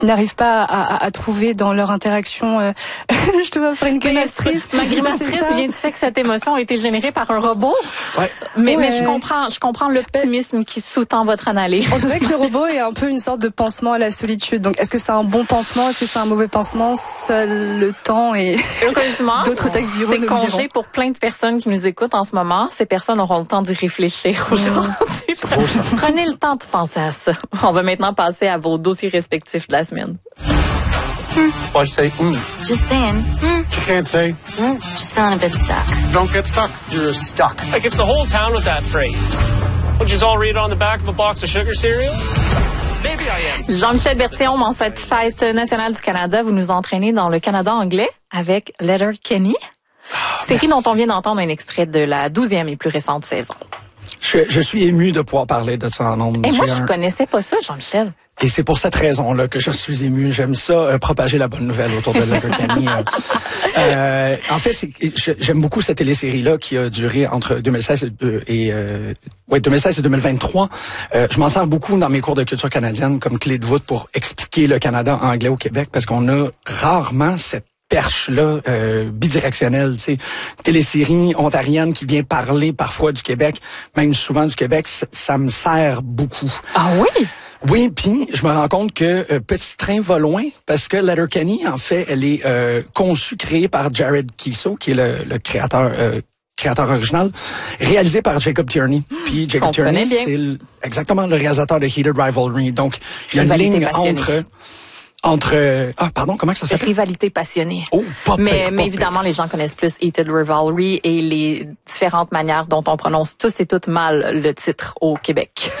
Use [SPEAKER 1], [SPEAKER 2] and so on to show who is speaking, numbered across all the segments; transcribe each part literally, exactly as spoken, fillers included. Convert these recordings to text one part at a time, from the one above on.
[SPEAKER 1] n'arrivent pas à, à, à trouver dans leur interaction. Euh, je te vois faire une grimace triste.
[SPEAKER 2] Ma grimace triste vient du fait que cette émotion a été générée par un robot.
[SPEAKER 3] Ouais.
[SPEAKER 2] Mais,
[SPEAKER 1] ouais.
[SPEAKER 2] mais je comprends, je comprends l'optimisme qui sous-tend votre analyse.
[SPEAKER 1] On dirait que le robot est un peu une sorte de pansement à la solitude. Donc, est-ce que c'est un bon pansement? Est-ce que c'est un mauvais pansement? Seul le temps et
[SPEAKER 2] heureusement,
[SPEAKER 1] d'autres textes viraux nous le diront.
[SPEAKER 2] C'est congé pour plein de personnes qui nous écoutent en ce moment. Ces personnes auront le temps d'y réfléchir aujourd'hui. Mmh. Prenez le temps de penser à ça. On va maintenant passer à vos dossiers respectifs de la semaine.
[SPEAKER 4] Hmm. Why'd you say mm?
[SPEAKER 5] Just saying. Hmm.
[SPEAKER 4] You can't say mm.
[SPEAKER 5] Just feeling a bit stuck.
[SPEAKER 4] Don't get stuck. You're stuck.
[SPEAKER 6] Like if the whole town was that phrase, would you all read it on the back of a box of sugar cereal? Maybe I am.
[SPEAKER 2] Jean-Michel Bertillon, en cette fête nationale du Canada, vous nous entraînez dans le Canada anglais avec Letterkenny. Oh, série dont on vient d'entendre un extrait de la douzième et plus récente saison.
[SPEAKER 3] Je, je suis ému de pouvoir parler de ça en nombre.
[SPEAKER 2] Et moi, je un... connaissais pas ça, Jean-Michel.
[SPEAKER 3] Et c'est pour cette raison-là que je suis ému. J'aime ça, euh, propager la bonne nouvelle autour de Letterkenny. euh, euh, en fait, c'est, j'aime beaucoup cette télésérie-là qui a duré entre deux mille seize et, et euh, ouais, deux mille seize et deux mille vingt-trois. Euh, je m'en sers beaucoup dans mes cours de culture canadienne comme clé de voûte pour expliquer le Canada anglais au Québec parce qu'on a rarement cette perche-là, euh, bidirectionnelle, tu sais, télésérie ontarienne qui vient parler parfois du Québec, même souvent du Québec, ça, ça me sert beaucoup.
[SPEAKER 2] Ah oui?
[SPEAKER 3] Oui, puis je me rends compte que euh, Petit Train va loin parce que Letterkenny, en fait, elle est euh, conçue, créée par Jared Keeso, qui est le, le créateur euh, créateur original, réalisé par Jacob Tierney. Puis Jacob Tierney, c'est le, exactement le réalisateur de Heated Rivalry. Donc, il y a une ligne entre... Entre ah pardon comment ça s'appelle?
[SPEAKER 2] Rivalité passionnée.
[SPEAKER 3] Oh pas
[SPEAKER 2] mais
[SPEAKER 3] pire,
[SPEAKER 2] mais
[SPEAKER 3] pas
[SPEAKER 2] évidemment
[SPEAKER 3] pire.
[SPEAKER 2] Les gens connaissent plus Heated Rivalry et les différentes manières dont on prononce tous et toutes mal le titre au Québec.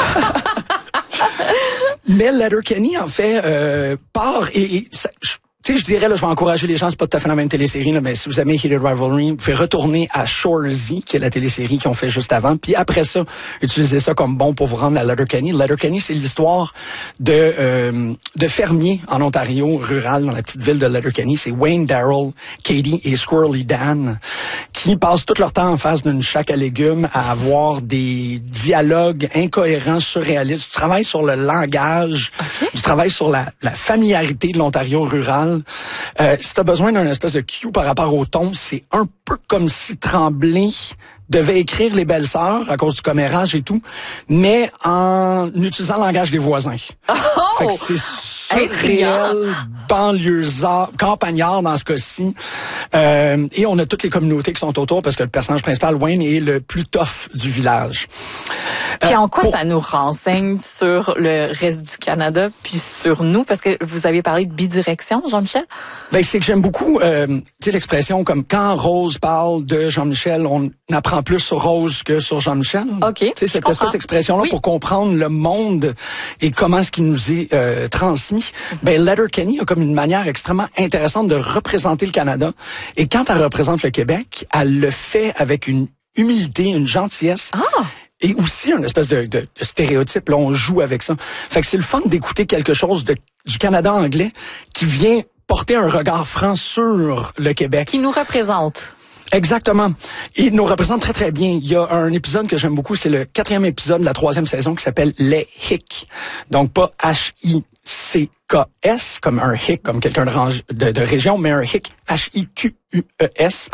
[SPEAKER 3] Mais Letterkenny en fait euh, part et, et ça, je, tu sais, je dirais, là, je vais encourager les gens, c'est pas tout à fait la même télésérie, là, mais si vous aimez Heated Rivalry, vous pouvez retourner à Shoresy, qui est la télésérie qu'ils ont fait juste avant, puis après ça, utilisez ça comme bon pour vous rendre à Letterkenny. Letterkenny, c'est l'histoire de euh, de fermiers en Ontario, rural, dans la petite ville de Letterkenny. C'est Wayne, Darrell, Katie et Squirrely Dan, qui passent tout leur temps en face d'une chac à légumes à avoir des dialogues incohérents, surréalistes, du travail sur le langage, okay. du travail sur la, la familiarité de l'Ontario rural. Euh, si tu as besoin d'un espèce de cue par rapport au ton, c'est un peu comme si Tremblay devait écrire Les Belles-Sœurs à cause du commérage et tout, mais en utilisant le langage des voisins.
[SPEAKER 2] Oh!
[SPEAKER 3] Fait que c'est surréel, banlieusard, campagnard dans ce cas-ci. Euh, et on a toutes les communautés qui sont autour parce que le personnage principal, Wayne, est le plus tough du village.
[SPEAKER 2] Puis en quoi
[SPEAKER 3] pour...
[SPEAKER 2] ça nous renseigne sur le reste du Canada, puis sur nous? Parce que vous avez parlé de bidirection, Jean-Michel.
[SPEAKER 3] Ben, c'est que j'aime beaucoup, euh, tu sais, l'expression comme quand Rose parle de Jean-Michel, on apprend plus sur Rose que sur Jean-Michel.
[SPEAKER 2] OK.
[SPEAKER 3] Tu sais, cette espèce d'expression-là
[SPEAKER 2] oui.
[SPEAKER 3] pour comprendre le monde et comment ce qui nous est euh, transmis. Ben, Letterkenny a comme une manière extrêmement intéressante de représenter le Canada. Et quand elle représente le Québec, elle le fait avec une humilité, une gentillesse.
[SPEAKER 2] Ah!
[SPEAKER 3] Et aussi une espèce de, de, de stéréotype, là, on joue avec ça. Fait que c'est le fun d'écouter quelque chose de, du Canada anglais qui vient porter un regard franc sur le Québec.
[SPEAKER 2] Qui nous représente.
[SPEAKER 3] Exactement. Il nous représente très, très bien. Il y a un épisode que j'aime beaucoup, c'est le quatrième épisode de la troisième saison qui s'appelle Les Hicks. Donc, pas H I C K S, comme un hic, comme quelqu'un de, range, de, de région, mais un hic, H I Q U E S.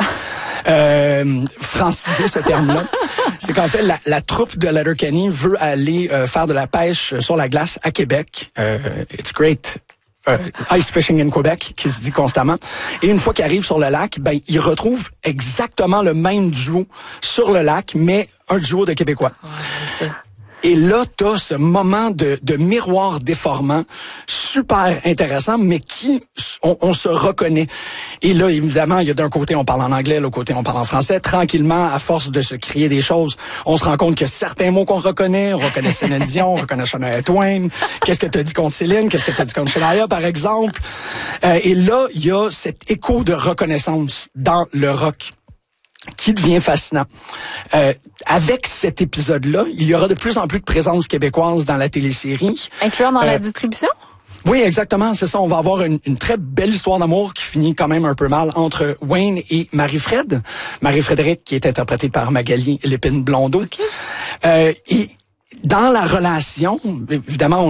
[SPEAKER 3] Euh, franciser ce terme-là. C'est qu'en fait, la, la troupe de Letterkenny veut aller euh, faire de la pêche sur la glace à Québec. Euh, it's great. Euh, ice fishing in Québec, qui se dit constamment. Et une fois qu'ils arrivent sur le lac, ben ils retrouvent exactement le même duo sur le lac, mais un duo de Québécois.
[SPEAKER 2] Ouais,
[SPEAKER 3] Et là, t'as ce moment de, de miroir déformant super intéressant, mais qui, on, on se reconnaît. Et là, évidemment, il y a d'un côté, on parle en anglais, de l'autre côté, on parle en français. Tranquillement, à force de se crier des choses, on se rend compte que certains mots qu'on reconnaît, on reconnaît Céline Dion, on reconnaît Shania Twain. Qu'est-ce que t'as dit contre Céline? Qu'est-ce que t'as dit contre Shania, par exemple? Euh, et là, il y a cet écho de reconnaissance dans le rock qui devient fascinant. Euh, avec cet épisode-là, il y aura de plus en plus de présence québécoise dans la télésérie.
[SPEAKER 2] Incluant dans
[SPEAKER 3] euh,
[SPEAKER 2] la distribution?
[SPEAKER 3] Oui, exactement, c'est ça. On va avoir une, une très belle histoire d'amour qui finit quand même un peu mal entre Wayne et Marie-Fred. Marie-Frédérique, qui est interprétée par Magali Lépine Blondeau.
[SPEAKER 2] Okay.
[SPEAKER 3] Euh, et dans la relation, évidemment, on est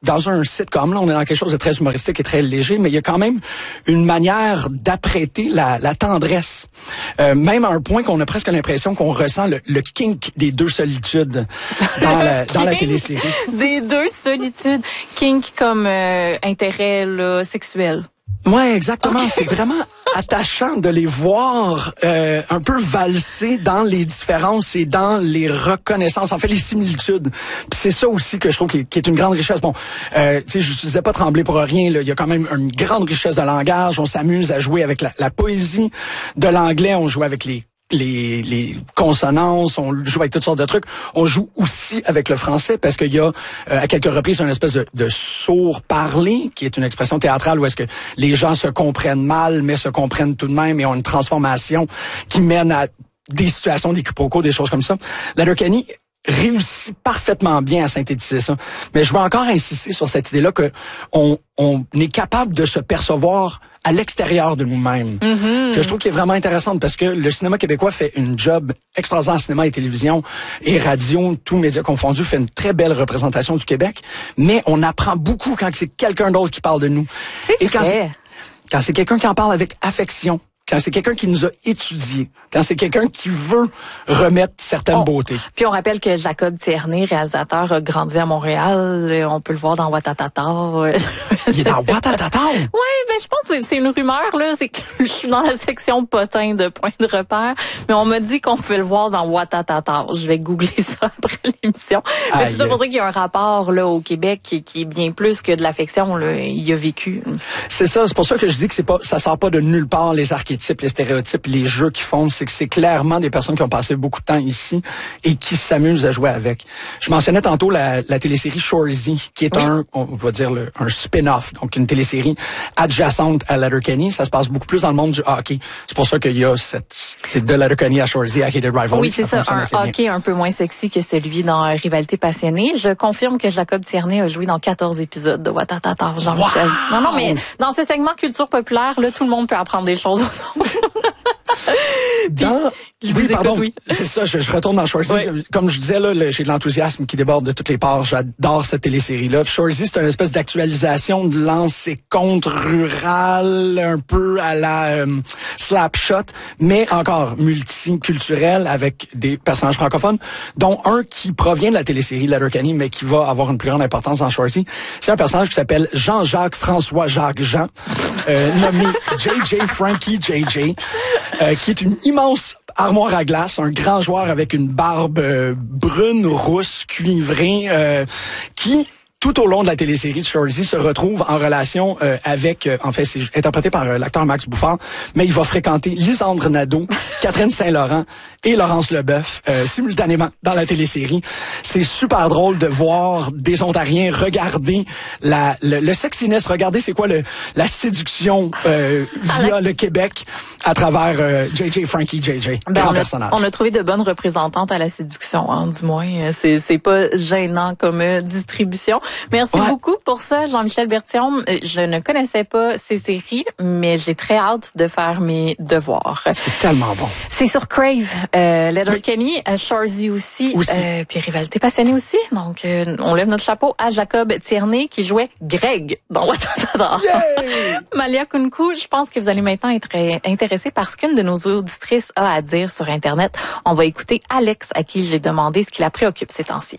[SPEAKER 3] dans un sitcom, là, on est dans quelque chose de très humoristique et très léger, mais il y a quand même une manière d'apprêter la, la tendresse. Euh, même à un point qu'on a presque l'impression qu'on ressent le, le kink des deux solitudes dans la, dans la télésérie.
[SPEAKER 2] Des deux solitudes. Kink comme euh, intérêt là, sexuel.
[SPEAKER 3] Ouais, exactement.
[SPEAKER 2] Okay.
[SPEAKER 3] C'est vraiment attachant de les voir euh, un peu valser dans les différences et dans les reconnaissances, en fait les similitudes. Puis c'est ça aussi que je trouve qui est, qui est une grande richesse. Bon, euh, tu sais, je ne disais pas Tremblay pour rien. Là. Il y a quand même une grande richesse de langage. On s'amuse à jouer avec la, la poésie de l'anglais. On joue avec les Les, les consonances, on joue avec toutes sortes de trucs. On joue aussi avec le français parce qu'il y a euh, à quelques reprises une espèce de, de sourd parler qui est une expression théâtrale où est-ce que les gens se comprennent mal mais se comprennent tout de même et ont une transformation qui mène à des situations, des quiproquos, des choses comme ça. Letterkenny réussit parfaitement bien à synthétiser ça. Mais je veux encore insister sur cette idée-là que on, on est capable de se percevoir à l'extérieur de nous-mêmes. Mm-hmm. Que je trouve qui est vraiment intéressante parce que le cinéma québécois fait une job extraordinaire en cinéma et télévision et radio, tous médias confondus, fait une très belle représentation du Québec. Mais on apprend beaucoup quand c'est quelqu'un d'autre qui parle de nous.
[SPEAKER 2] C'est
[SPEAKER 3] et quand
[SPEAKER 2] vrai.
[SPEAKER 3] c'est, quand c'est quelqu'un qui en parle avec affection, quand c'est quelqu'un qui nous a étudiés, quand c'est quelqu'un qui veut remettre certaines
[SPEAKER 2] on,
[SPEAKER 3] beautés.
[SPEAKER 2] Puis on rappelle que Jacob Tierney, réalisateur, a grandi à Montréal. On peut le voir dans Watatata.
[SPEAKER 3] Il est dans Watatata?
[SPEAKER 2] Oui, ben je pense que c'est une rumeur, là. C'est que je suis dans la section potin de Point de repère. Mais on m'a dit qu'on pouvait le voir dans Watatata. Je vais googler ça après l'émission. Mais tout ça pour dire qu'il y a un rapport là au Québec qui, qui est bien plus que de l'affection. Là. Il a vécu.
[SPEAKER 3] C'est ça. C'est pour ça que je dis que c'est pas, ça sort pas de nulle part les archétypes, les stéréotypes, les jeux qu'ils font. C'est que c'est clairement des personnes qui ont passé beaucoup de temps ici et qui s'amusent à jouer avec. Je mentionnais tantôt la, la télésérie Shoresy, qui est oui. un, on va dire le, un spin-off, donc une télésérie adjacente à Letterkenny. Ça se passe beaucoup plus dans le monde du hockey. C'est pour ça qu'il y a cette, c'est de Letterkenny à Shoresy, à Hated Rivalry.
[SPEAKER 2] Oui, c'est ça, ça un hockey bien. Un peu moins sexy que celui dans Rivalité passionnée. Je confirme que Jacob Tierney a joué dans quatorze épisodes de Watatata, Jean-Michel. Wow. Non, non, mais dans ce segment culture populaire, là, tout le monde peut apprendre des choses aux autres.
[SPEAKER 3] Dans...
[SPEAKER 2] Puis,
[SPEAKER 3] oui, pardon.
[SPEAKER 2] Oui.
[SPEAKER 3] C'est ça, je, je retourne dans Shoresy. Oui. Comme je disais, là, le, j'ai de l'enthousiasme qui déborde de toutes les parts. J'adore cette télésérie-là. Shoresy, c'est une espèce d'actualisation de lancer contre rural, un peu à la euh, Slapshot, mais encore multiculturel avec des personnages francophones, dont un qui provient de la télésérie Letterkenny, mais qui va avoir une plus grande importance dans Shoresy. C'est un personnage qui s'appelle Jean-Jacques François Jacques Jean, euh, nommé J J Frankie J J, euh, qui est une immense armoire à glace, un grand joueur avec une barbe euh, brune, rousse, cuivrée, euh, qui tout au long de la télésérie de Shoresy se retrouve en relation euh, avec, euh, en fait, c'est interprété par euh, l'acteur Max Bouffard, mais il va fréquenter Lisandre Nadeau, Catherine Saint-Laurent et Laurence Leboeuf euh, simultanément dans la télésérie. C'est super drôle de voir des Ontariens regarder la, le, le sexiness, regarder c'est quoi le, la séduction euh, via le Québec à travers euh, J J Frankie J J,
[SPEAKER 2] ben
[SPEAKER 3] grand
[SPEAKER 2] on a,
[SPEAKER 3] personnage.
[SPEAKER 2] On a trouvé de bonnes représentantes à la séduction, hein, du moins. C'est, c'est pas gênant comme euh, distribution. Merci ouais. beaucoup pour ça, Jean-Michel Berthiaume. Je ne connaissais pas ces séries, mais j'ai très hâte de faire mes devoirs.
[SPEAKER 3] C'est tellement bon.
[SPEAKER 2] C'est sur Crave, euh, Letterkenny, oui. Shoresy aussi,
[SPEAKER 3] aussi.
[SPEAKER 2] Euh, puis Rivalité passionnée aussi. Donc, euh, on lève notre chapeau à Jacob Tierney qui jouait Greg dans Watatata.
[SPEAKER 3] Yeah!
[SPEAKER 2] Malia Kunku, je pense que vous allez maintenant être intéressé par ce qu'une de nos auditrices a à dire sur Internet. On va écouter Alex, à qui j'ai demandé ce qui la préoccupe ces temps-ci.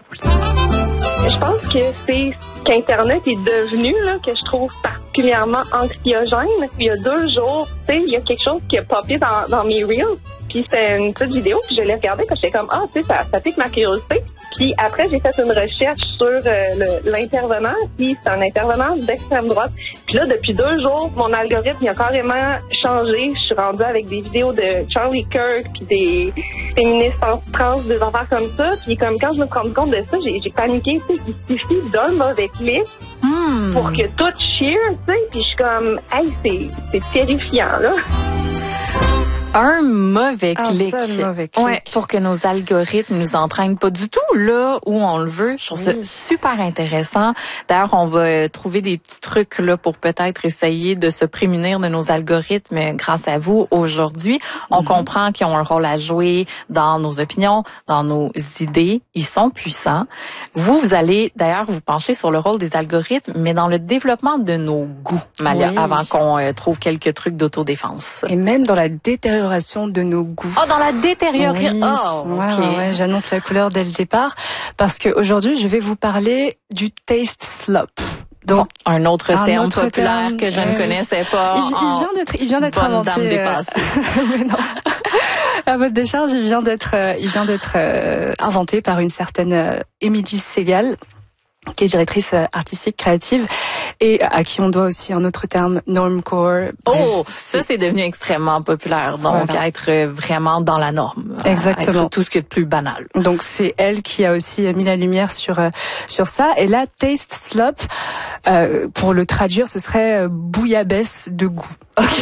[SPEAKER 7] Je pense que c'est ce qu'Internet est devenu, là, que je trouve particulièrement anxiogène. Il y a deux jours, tu sais, il y a quelque chose qui a popé dans, dans mes Reels. Puis c'était une petite vidéo, puis je l'ai regardée, puis j'étais comme, ah, tu sais, ça, ça pique ma curiosité. Puis après, j'ai fait une recherche sur euh, le, l'intervenant, puis c'est un intervenant d'extrême droite. Puis là, depuis deux jours, mon algorithme, il a carrément changé. Je suis rendue avec des vidéos de Charlie Kirk, puis des féministes trans, des affaires comme ça. Puis comme quand je me suis rendu compte de ça, j'ai, j'ai paniqué, tu sais, il suffit d'un mauvais clip
[SPEAKER 2] mm.
[SPEAKER 7] pour que tout cheer, tu sais. Puis je suis comme, hey, c'est, c'est terrifiant, là.
[SPEAKER 2] Un mauvais clic.
[SPEAKER 1] Un seul mauvais clic.
[SPEAKER 2] Ouais, pour que nos algorithmes nous entraînent pas du tout là où on le veut. Je trouve
[SPEAKER 1] oui.
[SPEAKER 2] ça super intéressant. D'ailleurs, on va trouver des petits trucs là pour peut-être essayer de se prémunir de nos algorithmes grâce à vous aujourd'hui. On mm-hmm. comprend qu'ils ont un rôle à jouer dans nos opinions, dans nos idées. Ils sont puissants. Vous, vous allez d'ailleurs vous pencher sur le rôle des algorithmes, mais dans le développement de nos goûts, Malia, oui. avant qu'on euh, trouve quelques trucs d'autodéfense.
[SPEAKER 1] Et même dans la détérioration de nos goûts.
[SPEAKER 2] Oh, dans la détérioration.
[SPEAKER 1] Oui.
[SPEAKER 2] Oh,
[SPEAKER 1] ouais,
[SPEAKER 2] okay.
[SPEAKER 1] ouais, ouais, j'annonce la couleur dès le départ parce que aujourd'hui, je vais vous parler du taste slop.
[SPEAKER 2] Donc, bon, un autre
[SPEAKER 1] un
[SPEAKER 2] terme
[SPEAKER 1] autre
[SPEAKER 2] populaire
[SPEAKER 1] terme,
[SPEAKER 2] que je euh, ne connaissais pas.
[SPEAKER 1] Il, il vient d'être, il vient d'être inventé.
[SPEAKER 2] Euh...
[SPEAKER 1] Mais non. À votre décharge, il vient d'être, euh, il vient d'être euh, inventé par une certaine euh, Émilie Segal, qui est directrice artistique créative et à qui on doit aussi un autre terme, normcore.
[SPEAKER 2] Oh, Bref, ça c'est devenu extrêmement populaire, donc voilà. être vraiment dans la norme.
[SPEAKER 1] Exactement.
[SPEAKER 2] Être tout ce qui est de plus banal.
[SPEAKER 1] Donc c'est elle qui a aussi mis la lumière sur sur ça. Et là, taste slop, euh, pour le traduire, ce serait bouillabaisse de goût. Ok.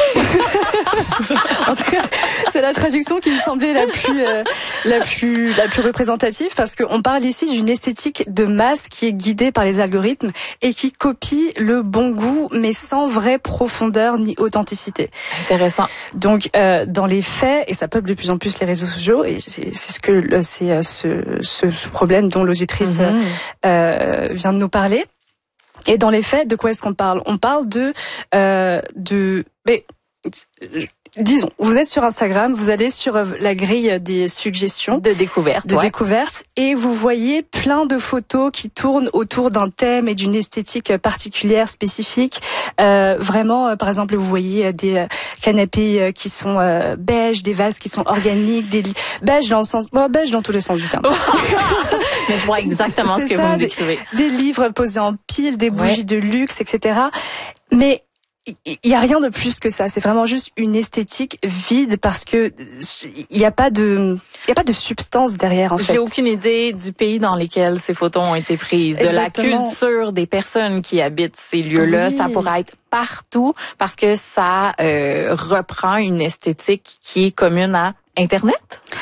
[SPEAKER 1] En tout cas, c'est la traduction qui me semblait la plus euh, la plus la plus représentative parce qu'on parle ici d'une esthétique de masse qui est guidée par les algorithmes et qui copie le bon goût mais sans vraie profondeur ni authenticité.
[SPEAKER 2] Intéressant.
[SPEAKER 1] Donc euh, dans les faits, et ça peuple de plus en plus les réseaux sociaux, et c'est, c'est ce que c'est ce, ce ce problème dont l'auditrice mm-hmm. euh, vient de nous parler. Et dans les faits, de quoi est-ce qu'on parle ? On parle de euh, de mais disons, vous êtes sur Instagram, vous allez sur la grille des suggestions
[SPEAKER 2] de découverte,
[SPEAKER 1] de
[SPEAKER 2] ouais.
[SPEAKER 1] découverte, et vous voyez plein de photos qui tournent autour d'un thème et d'une esthétique particulière, spécifique. Euh, vraiment, euh, par exemple, vous voyez des euh, canapés euh, qui sont euh, beiges, des vases qui sont organiques, des lits beiges dans le sens, bon, beige dans tous les sens du terme.
[SPEAKER 2] Mais je vois exactement ce que
[SPEAKER 1] ça,
[SPEAKER 2] vous me décrivez.
[SPEAKER 1] Des, des livres posés en pile, des bougies
[SPEAKER 2] ouais.
[SPEAKER 1] de luxe, et cetera. Mais il y a rien de plus que ça. C'est vraiment juste une esthétique vide parce que il y a pas de, il y a pas de substance derrière, en fait.
[SPEAKER 2] J'ai aucune idée du pays dans lequel ces photos ont été prises,
[SPEAKER 1] Exactement.
[SPEAKER 2] de la culture des personnes qui habitent ces lieux-là. Oui. Ça pourrait être partout parce que ça euh, reprend une esthétique qui est commune à Internet.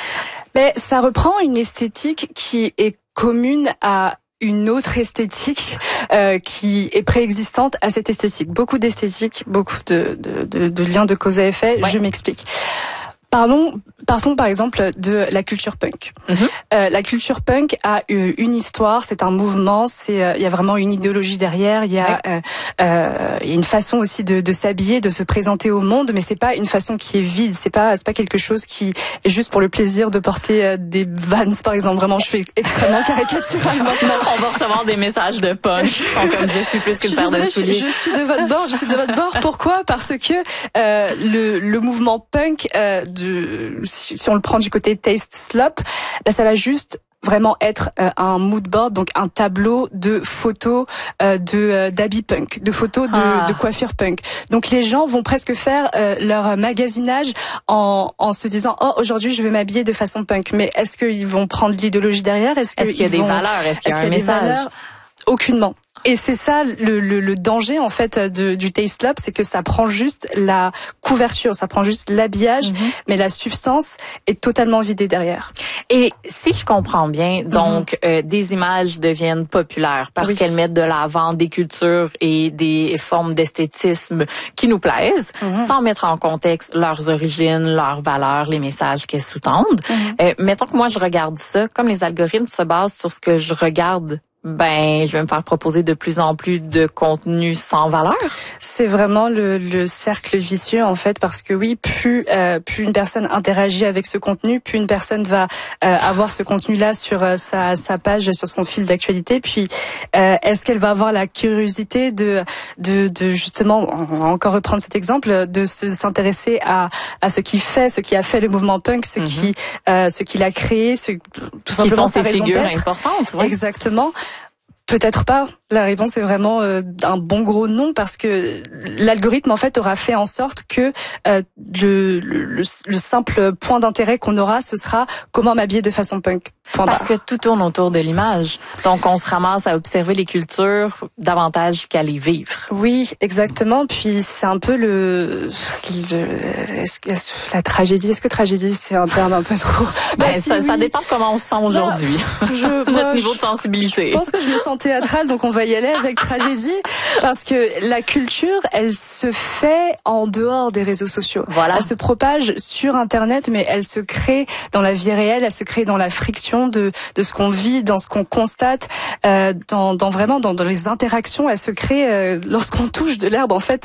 [SPEAKER 1] Ben, ça reprend une esthétique qui est commune à une autre esthétique euh, qui est préexistante à cette esthétique. Beaucoup d'esthétiques, beaucoup de, de, de, de liens de cause à effet. Ouais. Je m'explique. Parlons, partons par exemple de la culture punk. Mm-hmm. Euh, la culture punk a une histoire, c'est un mouvement, c'est euh, il y a vraiment une idéologie derrière, il y a, ouais. euh, euh, il y a une façon aussi de, de s'habiller, de se présenter au monde, mais c'est pas une façon qui est vide, c'est pas c'est pas quelque chose qui est juste pour le plaisir de porter euh, des Vans par exemple. Vraiment, je suis extrêmement caricaturale maintenant.
[SPEAKER 2] On va recevoir des messages de punk qui sont comme je suis plus qu'une paire de souliers.
[SPEAKER 1] Je, je suis de votre bord, je suis de votre bord. Pourquoi ? Parce que euh, le, le mouvement punk euh, De, si, si on le prend du côté taste slop, ben ça va juste vraiment être euh, un mood board, donc un tableau de photos euh, de euh, d'habits punk, de photos de, ah. de coiffure punk. Donc les gens vont presque faire euh, leur magasinage en, en se disant oh aujourd'hui je vais m'habiller de façon punk. Mais est-ce qu'ils vont prendre l'idéologie derrière ? Est-ce,
[SPEAKER 2] est-ce qu'il y a des
[SPEAKER 1] vont,
[SPEAKER 2] valeurs ? Est-ce qu'il y a
[SPEAKER 1] est-ce
[SPEAKER 2] un
[SPEAKER 1] qu'il y a
[SPEAKER 2] message ?
[SPEAKER 1] Aucunement. Et c'est ça le, le, le danger en fait de, du taste slop, c'est que ça prend juste la couverture, ça prend juste l'habillage, mm-hmm. mais la substance est totalement vidée derrière.
[SPEAKER 2] Et si je comprends bien, donc mm-hmm. euh, des images deviennent populaires parce oui. qu'elles mettent de l'avant des cultures et des formes d'esthétisme qui nous plaisent, mm-hmm. sans mettre en contexte leurs origines, leurs valeurs, les messages qu'elles sous-tendent. Mm-hmm. Euh, mettons que moi je regarde ça, comme les algorithmes se basent sur ce que je regarde. Ben, je vais me faire proposer de plus en plus de contenu sans valeur.
[SPEAKER 1] C'est vraiment le, le cercle vicieux en fait, parce que oui, plus euh, plus une personne interagit avec ce contenu, plus une personne va euh, avoir ce contenu-là sur euh, sa sa page, sur son fil d'actualité. Puis, euh, est-ce qu'elle va avoir la curiosité de de de justement, on va encore reprendre cet exemple, de se, s'intéresser à à ce qui fait, ce qui a fait le mouvement punk, ce mm-hmm. qui euh, ce qui l'a créé, ce tout
[SPEAKER 2] qui
[SPEAKER 1] simplement
[SPEAKER 2] sont ces figures importantes. Ouais.
[SPEAKER 1] Exactement. Peut-être pas. La réponse est vraiment euh, un bon gros non, parce que l'algorithme en fait aura fait en sorte que euh, le, le, le simple point d'intérêt qu'on aura, ce sera comment m'habiller de façon punk. Point
[SPEAKER 2] Parce
[SPEAKER 1] barre.
[SPEAKER 2] que tout tourne autour de l'image. Donc on se ramasse à observer les cultures davantage qu'à les vivre.
[SPEAKER 1] Oui, exactement. Puis c'est un peu le, le est-ce que la tragédie. Est-ce que tragédie c'est un terme un peu trop?
[SPEAKER 2] Ben,
[SPEAKER 1] bah, si,
[SPEAKER 2] ça,
[SPEAKER 1] oui.
[SPEAKER 2] ça dépend de comment on se sent aujourd'hui.
[SPEAKER 1] Je,
[SPEAKER 2] Notre
[SPEAKER 1] moi,
[SPEAKER 2] niveau
[SPEAKER 1] je,
[SPEAKER 2] de sensibilité.
[SPEAKER 1] Je pense que je me sens théâtrale, donc on va y aller avec tragédie, parce que la culture, elle se fait en dehors des réseaux sociaux.
[SPEAKER 2] Voilà.
[SPEAKER 1] Elle se propage sur Internet, mais elle se crée dans la vie réelle, elle se crée dans la friction de de ce qu'on vit, dans ce qu'on constate, euh, dans dans vraiment dans, dans les interactions. Elle se crée euh, lorsqu'on touche de l'herbe, en fait.